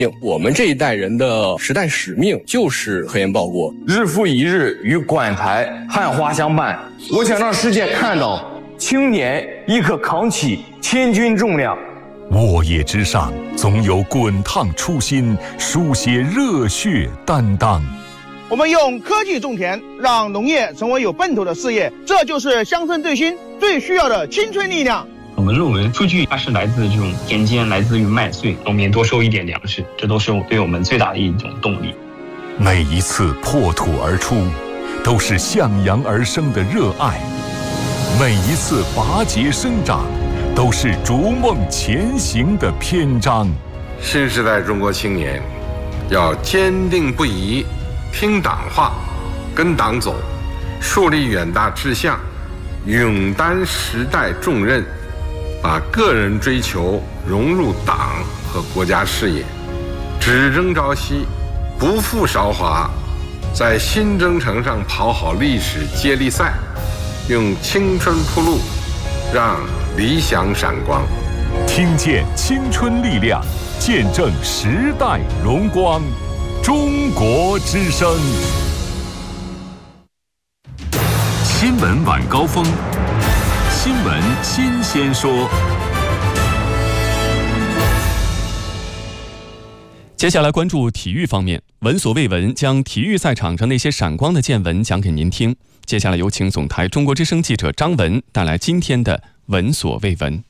我们这一代人的时代使命就是科研报国， 日复一日与馆台汉花相伴。我想让世界看到青年亦可扛起千钧重量。 沃野之上，总有滚烫初心，书写热血担当。 我们用科技种田，让农业成为有奔头的事业，这就是乡村振兴最需要的青春力量。 我们认为数据它是来自这种田间，来自于麦穗，农民多收一点粮食，这都是对我们最大的一种动力。 每一次破土而出，都是向阳而生的热爱；每一次拔节生长，都是逐梦前行的篇章。 新时代中国青年要坚定不移听党话，跟党走，树立远大志向，勇担时代重任，把个人追求融入党和国家事业，只争朝夕，不负韶华，在新征程上跑好历史接力赛，用青春铺路，让理想闪光。 听见青春力量，见证时代荣光。中国之声新闻晚高峰，新闻新鲜说。 接下来关注体育方面，闻所未闻将体育赛场上那些闪光的见闻讲给您听。接下来有请总台中国之声记者张文带来今天的闻所未闻。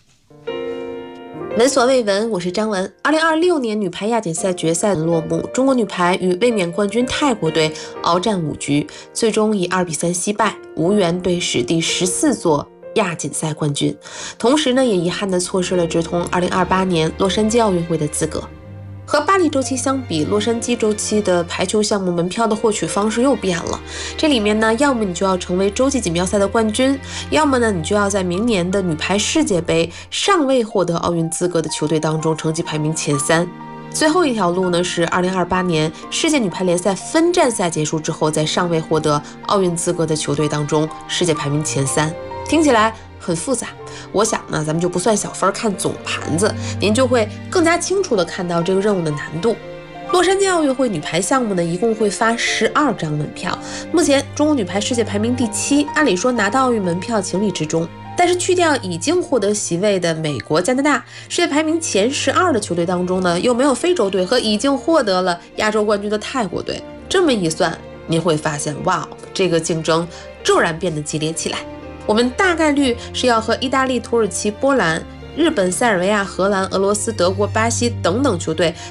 闻所未闻，我是张文。2026年女排亚锦赛决赛落幕，中国女排与卫冕冠军泰国队鏖战5局，最终以2比3惜败，无缘对史第14座亚锦赛冠军。同时呢，也遗憾地错失了直通2028年洛杉矶奥运会的资格。和巴黎周期相比，洛杉矶周期的排球项目门票的获取方式又变了。这里面呢，要么你就要成为洲际锦标赛的冠军，要么呢，你就要在明年的女排世界杯尚未获得奥运资格的球队当中成绩排名前3。最后一条路呢，是2028年世界女排联赛分站赛结束之后，在尚未获得奥运资格的球队当中世界排名前3。听起来很复杂，我想呢，咱们就不算小分，看总盘子，您就会更加清楚地看到这个任务的难度。洛杉矶奥运会女排项目呢，一共会发12张门票。目前中国女排世界排名第7，按理说拿到奥运门票情理之中。但是去掉已经获得席位的美国、加拿大，世界排名前12的球队当中呢，又没有非洲队和已经获得了亚洲冠军的泰国队。这么一算，您会发现，哇，这个竞争骤然变得激烈起来。我们大概率是要和意大利、土耳其、波兰、日本、塞尔维亚、荷兰、俄罗斯、德国、巴西等等球队